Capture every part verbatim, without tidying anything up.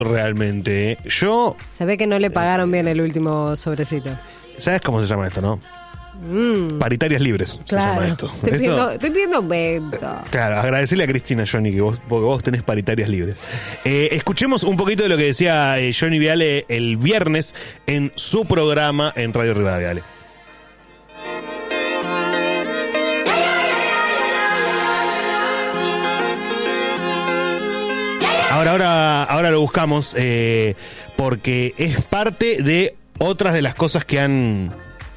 realmente. Yo... Se ve que no le pagaron bien el último sobrecito. ¿Sabes cómo se llama esto, no? Mm. Paritarias libres, claro. se llama esto. Estoy esto pidiendo, estoy pidiendo aumento. Claro, agradecerle a Cristina, Johnny, que vos, porque vos tenés paritarias libres. Eh, escuchemos un poquito de lo que decía eh, Johnny Viale el viernes en su programa en Radio Rivadavia. Viale. Ahora, ahora, ahora lo buscamos eh, porque es parte de otras de las cosas que han...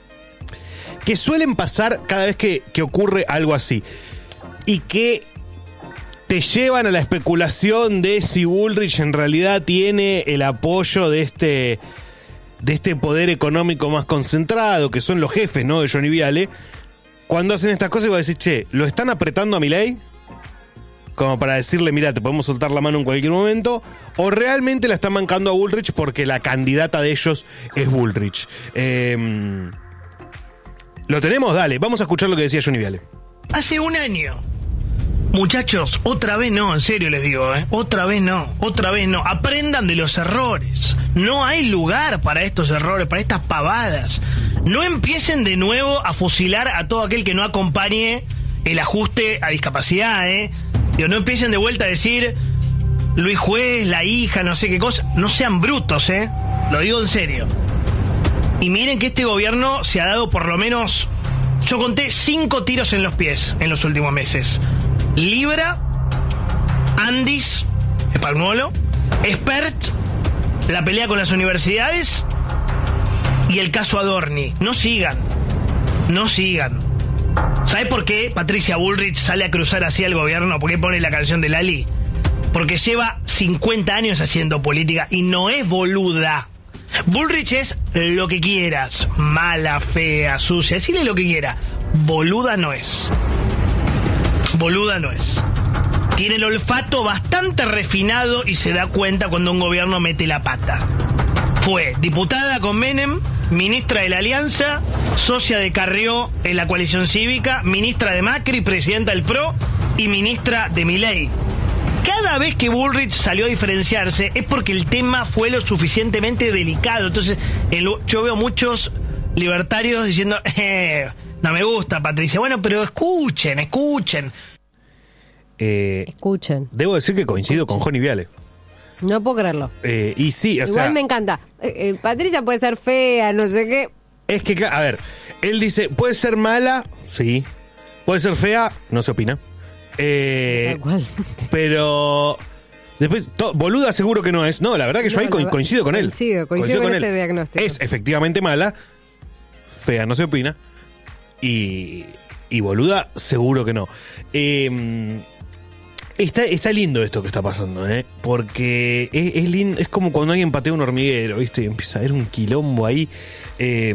que suelen pasar cada vez que, que ocurre algo así y que te llevan a la especulación de si Bullrich en realidad tiene el apoyo de este de este poder económico más concentrado, que son los jefes, ¿no?, de Johnny Viale. Cuando hacen estas cosas, y vos decís, che, ¿lo están apretando a Milei? Como para decirle, mira, te podemos soltar la mano en cualquier momento, o realmente la están mancando a Bullrich porque la candidata de ellos es Bullrich. Eh... ¿Lo tenemos? Dale, vamos a escuchar lo que decía Johnny Viale. Hace un año. Muchachos, otra vez no, en serio les digo, ¿eh? Otra vez no, otra vez no. Aprendan de los errores. No hay lugar para estos errores, para estas pavadas. No empiecen de nuevo a fusilar a todo aquel que no acompañe el ajuste a discapacidad, ¿eh? Digo, no empiecen de vuelta a decir Luis Juez, la hija, no sé qué cosa. No sean brutos, ¿eh? Lo digo en serio. Y miren que este gobierno se ha dado por lo menos, yo conté cinco tiros en los pies en los últimos meses. Libra, Andis, Espalmuelo, Expert, la pelea con las universidades y el caso Adorni. No sigan, no sigan. ¿Sabes por qué Patricia Bullrich sale a cruzar así al gobierno? ¿Por qué pone la canción de Lali? Porque lleva cincuenta años haciendo política y no es boluda. Bullrich es lo que quieras, mala, fea, sucia, decirle lo que quiera. Boluda no es. Boluda no es. Tiene el olfato bastante refinado y se da cuenta cuando un gobierno mete la pata. Fue diputada con Menem, ministra de la Alianza, socia de Carrió en la coalición cívica, ministra de Macri, presidenta del P R O y ministra de Milei. Cada vez que Bullrich salió a diferenciarse es porque el tema fue lo suficientemente delicado. Entonces, el, yo veo muchos libertarios diciendo, eh, no me gusta, Patricia. Bueno, pero escuchen, escuchen. Eh, escuchen. Debo decir que coincido escuchen. con Johnny Viale. No puedo creerlo. Eh, y sí, o Igual sea, me encanta. Eh, eh, Patricia puede ser fea, no sé qué. Es que, a ver, él dice, puede ser mala, sí. Puede ser fea, no se opina. Eh, Tal cual. Pero después, to, boluda seguro que no es. No, la verdad que yo no, ahí co- coincido con él. Coincido, coincido, coincido con, con ese diagnóstico. Es efectivamente mala, fea no se opina. Y, y boluda seguro que no. Eh, está, está lindo esto que está pasando, ¿eh? Porque es, es, lindo, es como cuando alguien patea un hormiguero, ¿viste? Y empieza a haber un quilombo ahí. Eh,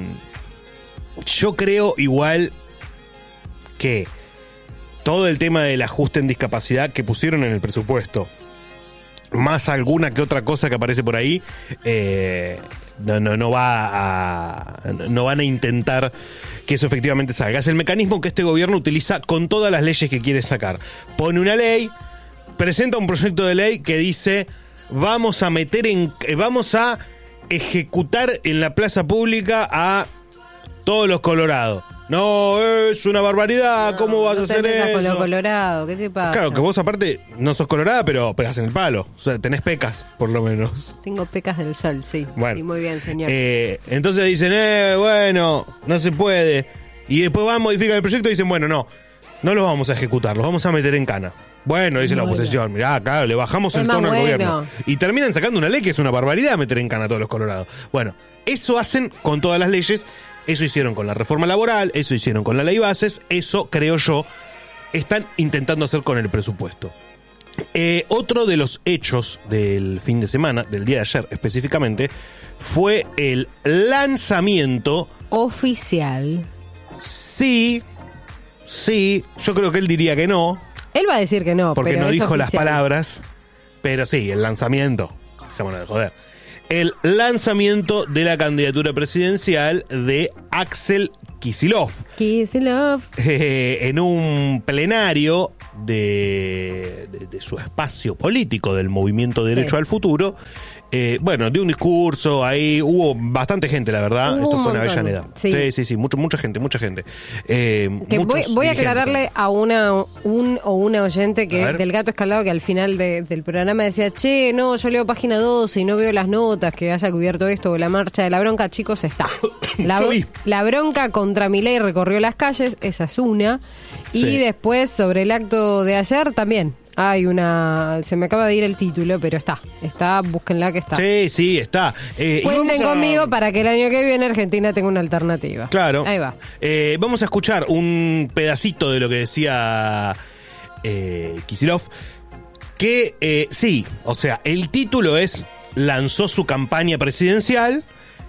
yo creo igual que todo el tema del ajuste en discapacidad que pusieron en el presupuesto, más alguna que otra cosa que aparece por ahí, eh, no, no, no va a, no van a intentar que eso efectivamente salga. Es el mecanismo que este gobierno utiliza con todas las leyes que quiere sacar. Pone una ley, presenta un proyecto de ley que dice vamos a meter en, vamos a ejecutar en la plaza pública a todos los colorados. No, es una barbaridad, no, ¿cómo vas no a hacer eso? Con lo colorado, ¿qué te pasa? Claro, que vos aparte no sos colorada, pero pegas en el palo. O sea, tenés pecas, por lo menos. Tengo pecas del sol, sí. Bueno, sí, muy bien, señor. Eh, entonces dicen, eh, bueno, no se puede. Y después van, modifican el proyecto y dicen, bueno, no, no los vamos a ejecutar, los vamos a meter en cana. Bueno, dice bueno. la oposición, mirá, claro, le bajamos es el tono al bueno. gobierno. Y terminan sacando una ley que es una barbaridad meter en cana a todos los colorados. Bueno, eso hacen con todas las leyes. Eso hicieron con la reforma laboral, eso hicieron con la ley bases, eso, creo yo, están intentando hacer con el presupuesto. Eh, otro de los hechos del fin de semana, del día de ayer específicamente, fue el lanzamiento... oficial. Sí, sí, yo creo que él diría que no. Él va a decir que no, porque pero no es dijo oficial. Las palabras, pero sí, el lanzamiento. Dejémonos de joder. El lanzamiento de la candidatura presidencial de Axel Kicillof. Kicillof. Eh, en un plenario de, de, de su espacio político, del movimiento Derecho Sí. al Futuro, eh, bueno, dio un discurso, ahí hubo bastante gente, la verdad. Hubo Esto un fue en montón. Avellaneda. Sí. sí, sí, sí, mucho, mucha gente, mucha gente. Eh, Que voy, muchos voy a dirigentes aclararle también. a una un o una oyente que A ver. del Gato Escaldado que al final de- del programa decía, che, no, yo leo página doce y no veo las notas que haya cubierto esto o la marcha de la bronca. Chicos, está. La, Yo vi. la bronca contra Milei recorrió las calles, esa es una. Y Sí. después, sobre el acto de ayer, también hay una... Se me acaba de ir el título, pero está. Está, búsquenla que está. Sí, sí, está. Eh, y Cuenten vamos a- conmigo para que el año que viene Argentina tenga una alternativa. Claro. Ahí va. Eh, vamos a escuchar un pedacito de lo que decía eh, Kicillof. Que eh, sí, o sea, el título es lanzó su campaña presidencial.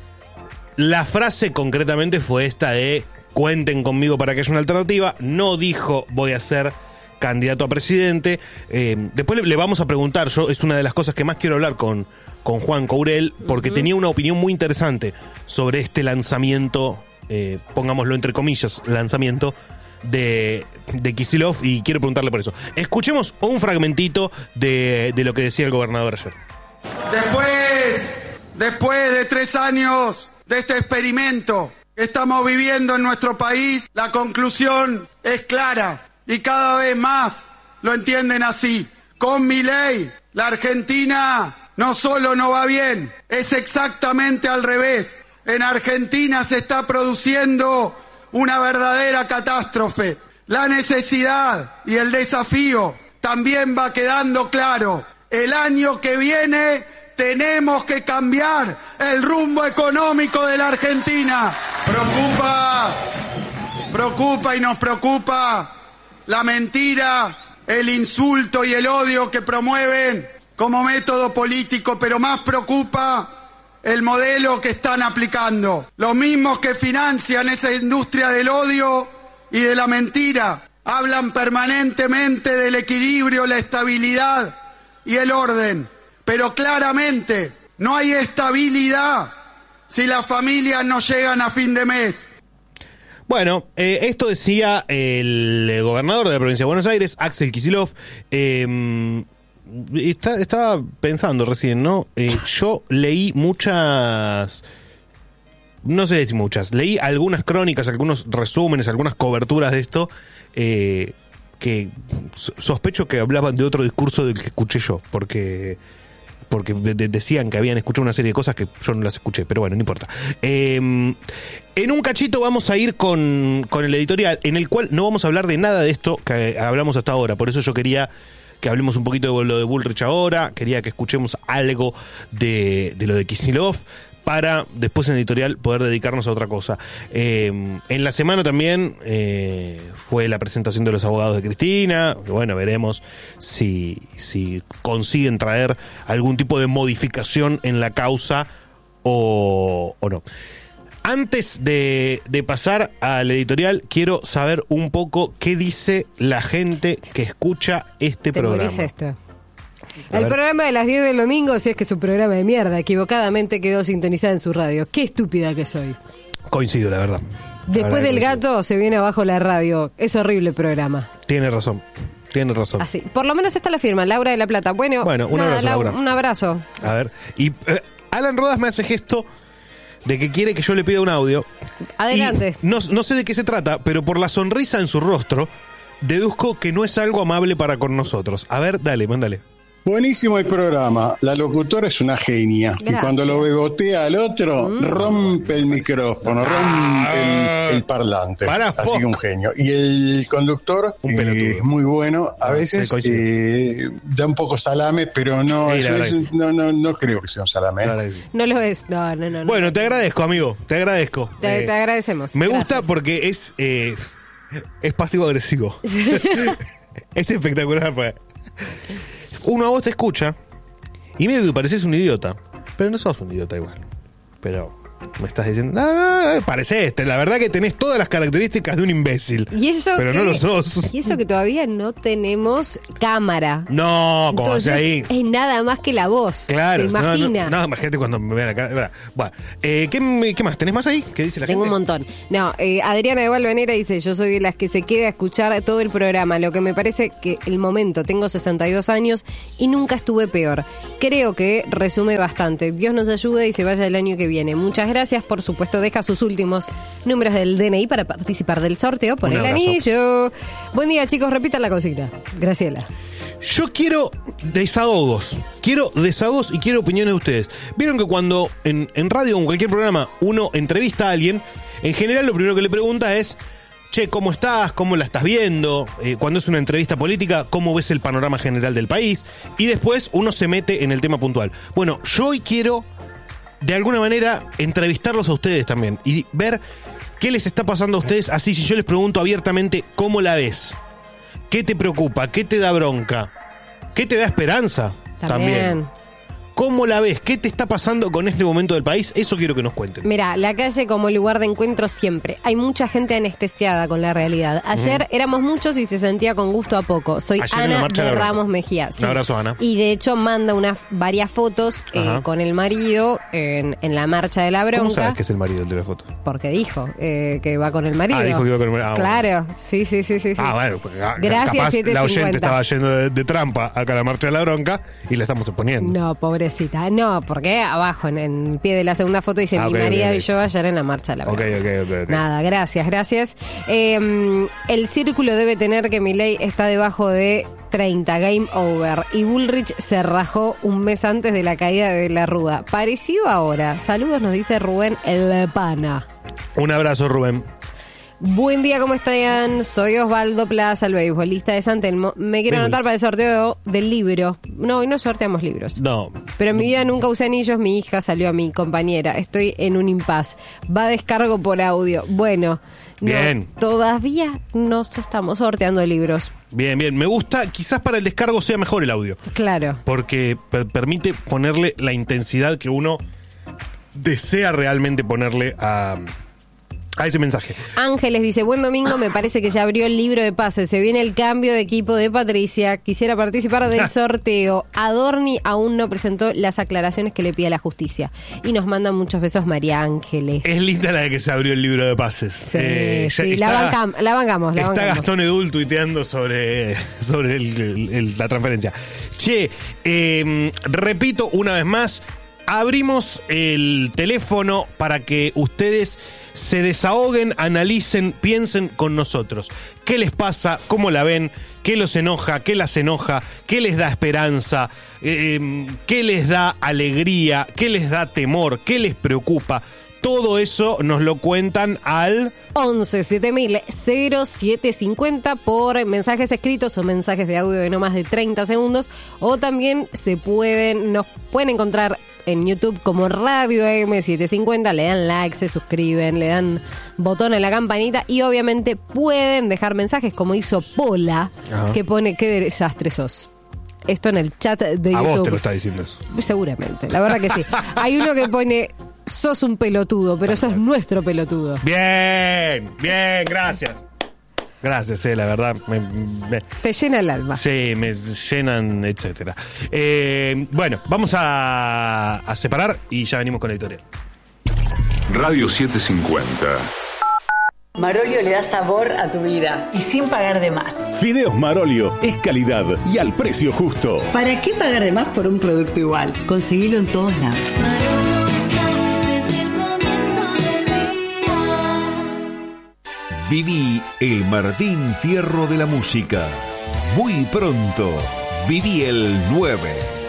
La frase concretamente fue esta de cuenten conmigo para que haya una alternativa. No dijo voy a ser candidato a presidente. Eh, después le, le vamos a preguntar, yo es una de las cosas que más quiero hablar con, con Juan Courel, porque tenía una opinión muy interesante sobre este lanzamiento, eh, pongámoslo entre comillas, lanzamiento de, de Kicillof, y quiero preguntarle por eso. Escuchemos un fragmentito de, de lo que decía el gobernador ayer. Después, después de tres años de este experimento que estamos viviendo en nuestro país, la conclusión es clara y cada vez más lo entienden así. Con Milei, la Argentina no solo no va bien, es exactamente al revés. En Argentina se está produciendo una verdadera catástrofe. La necesidad y el desafío también va quedando claro. El año que viene tenemos que cambiar el rumbo económico de la Argentina. Preocupa, preocupa y nos preocupa la mentira, el insulto y el odio que promueven como método político, pero más preocupa el modelo que están aplicando. Los mismos que financian esa industria del odio y de la mentira hablan permanentemente del equilibrio, la estabilidad y el orden. Pero claramente no hay estabilidad si las familias no llegan a fin de mes. Bueno, eh, esto decía el gobernador de la provincia de Buenos Aires, Axel Kicillof. Eh, está, estaba pensando recién, ¿no? Eh, yo leí muchas... No sé si muchas. Leí algunas crónicas, algunos resúmenes, algunas coberturas de esto, eh, que sospecho que hablaban de otro discurso del que escuché yo, porque... porque de, de, decían que habían escuchado una serie de cosas que yo no las escuché, pero bueno, no importa. Eh, en un cachito vamos a ir con, con el editorial, en el cual no vamos a hablar de nada de esto que hablamos hasta ahora. Por eso yo quería que hablemos un poquito de lo de Bullrich ahora, quería que escuchemos algo de, de lo de Kicillof, para después en el editorial poder dedicarnos a otra cosa. Eh, en la semana también eh, fue la presentación de los abogados de Cristina, que bueno, veremos si, si consiguen traer algún tipo de modificación en la causa o, o no. Antes de, de pasar al editorial, quiero saber un poco qué dice la gente que escucha este Te programa. morís esto. A El ver. programa de las diez del domingo, si es que es un programa de mierda, equivocadamente quedó sintonizada en su radio. Qué estúpida que soy. Coincido, la verdad. La Después verdad que del coincido. gato se viene abajo la radio. Es horrible el programa. Tiene razón, tiene razón. Así. Por lo menos está la firma, Laura de la Plata. Bueno, Bueno, un nada, abrazo, Lau- Laura. Un abrazo. A ver, y eh, Alan Rodas me hace gesto de que quiere que yo le pida un audio. Adelante. Y no, no sé de qué se trata, pero por la sonrisa en su rostro, deduzco que no es algo amable para con nosotros. A ver, dale, mándale. Buenísimo el programa. La locutora es una genia. Y Gracias. cuando lo bebotea al otro, rompe el micrófono, rompe el, el parlante. Pará, Así po. que un genio. Y el conductor Un eh, pelotudo. es muy bueno. A Ah, veces sí, coincido. eh, da un poco salame, pero no, Sí, la eso verdad es- que sí. no, no, no creo que sea un salame. ¿eh? La verdad que sí. No lo es. No, no, no. no. Bueno, te agradezco, amigo, te agradezco. Te, Eh, te agradecemos. Me Gracias. gusta porque es eh, es pasivo-agresivo. Es espectacular. Pues. Uno a vos te escucha y medio que pareces un idiota, pero no sos un idiota igual. Pero me estás diciendo, no, no, no, parecés, la verdad que tenés todas las características de un imbécil. Y eso pero que, no lo sos. Y eso que todavía no tenemos cámara. No, como Entonces, sea ahí. es nada más que la voz. Claro, ¿Se imagina? No, no, no, imagínate cuando me vean acá. Bueno, eh, ¿qué, ¿qué más? ¿Tenés más ahí? ¿Qué dice la Tengo gente? un montón. No, eh, Adriana de Valvanera dice, yo soy de las que se queda a escuchar todo el programa, lo que me parece que el momento, tengo sesenta y dos años y nunca estuve peor. Creo que resume bastante. Dios nos ayude y se vaya el año que viene. Muchas gracias. Por supuesto, deja sus últimos números del D N I para participar del sorteo por Un el abrazo. anillo. Buen día, chicos. Repitan la consigna. Graciela. Yo quiero desahogos. Quiero desahogos y quiero opiniones de ustedes. Vieron que cuando en, en radio o en cualquier programa uno entrevista a alguien, en general lo primero que le pregunta es: che, ¿cómo estás? ¿Cómo la estás viendo? Eh, cuando es una entrevista política, ¿cómo ves el panorama general del país? Y después uno se mete en el tema puntual. Bueno, yo hoy quiero, de alguna manera, entrevistarlos a ustedes también y ver qué les está pasando a ustedes. Así, si yo les pregunto abiertamente, ¿cómo la ves? ¿Qué te preocupa? ¿Qué te da bronca? ¿Qué te da esperanza? También. También. ¿Cómo la ves? ¿Qué te está pasando con este momento del país? Eso quiero que nos cuenten. Mira, la calle como lugar de encuentro siempre. Hay mucha gente anestesiada con la realidad. Ayer uh-huh. éramos muchos y se sentía con gusto a poco. Soy Ayer en la Ana marcha de de la Ramos Mejía. Sí. Un abrazo, Ana. Y de hecho manda unas varias fotos eh, con el marido en, en la marcha de la bronca. ¿Cómo sabes que es el marido el de la foto? Porque dijo eh, que va con el marido. Ah, dijo que iba con el marido. Ah, claro, bueno. sí, sí, sí, sí. Ah, bueno. Pues, gracias, capaz siete cincuenta. La oyente estaba yendo de, de trampa acá a la marcha de la bronca y la estamos exponiendo. No, pobrecita. No, porque abajo, en, en el pie de la segunda foto, dice: ah, mi okay, marido okay, y yo ayer en la marcha de la bronca. Ok, ok, ok. okay. Nada, gracias, gracias. Eh, el círculo debe tener que Milei está debajo de treinta, game over. Y Bullrich se rajó un mes antes de la caída de la Rúa. Parecido ahora. Saludos, nos dice Rubén El Pana. Un abrazo, Rubén. Buen día, ¿cómo están? Soy Osvaldo Plaza, el beisbolista de San Telmo. Me quiero anotar para el sorteo del libro. No, hoy no sorteamos libros. No. Pero en mi vida nunca usé anillos, mi hija salió a mi compañera. Estoy en un impasse. Va a descargo por audio. Bueno, no, bien. Todavía no estamos sorteando libros. Bien, bien. Me gusta, quizás para el descargo sea mejor el audio. Claro. Porque per- permite ponerle la intensidad que uno desea realmente ponerle a... a ese mensaje. Ángeles dice: buen domingo, me parece que se abrió el libro de pases. Se viene el cambio de equipo de Patricia. Quisiera participar del sorteo. Adorni aún no presentó las aclaraciones que le pide la justicia. Y nos mandan muchos besos María Ángeles. Es linda la de que se abrió el libro de pases. Sí, eh, sí, está, la, bancam, la bancamos. La está bancamos. Gastón Edul tuiteando sobre, sobre el, el, el, la transferencia. Che, eh, repito una vez más. Abrimos el teléfono para que ustedes se desahoguen, analicen, piensen con nosotros. ¿Qué les pasa? ¿Cómo la ven? ¿Qué los enoja? ¿Qué las enoja? ¿Qué les da esperanza? Eh, ¿Qué les da alegría? ¿Qué les da temor? ¿Qué les preocupa? Todo eso nos lo cuentan al once siete mil cero siete cincuenta por mensajes escritos o mensajes de audio de no más de treinta segundos. O también se pueden, nos pueden encontrar en YouTube como Radio M setecientos cincuenta, le dan like, se suscriben, le dan botón a la campanita y obviamente pueden dejar mensajes como hizo Pola, Ajá. que pone: qué desastre sos. Esto en el chat de YouTube. A vos te lo está diciendo eso. Seguramente, la verdad que sí. Hay uno que pone: sos un pelotudo, pero sos nuestro pelotudo. Bien, bien, gracias. Gracias, eh, la verdad. Me, me, Te llena el alma. Sí, me llenan, etcétera. Eh, bueno, vamos a, a separar y ya venimos con la editorial. Radio setecientos cincuenta. Marolio le da sabor a tu vida y sin pagar de más. Fideos Marolio es calidad y al precio justo. ¿Para qué pagar de más por un producto igual? Conseguilo en todos lados. Viví el Martín Fierro de la música. Muy pronto, viví el nueve.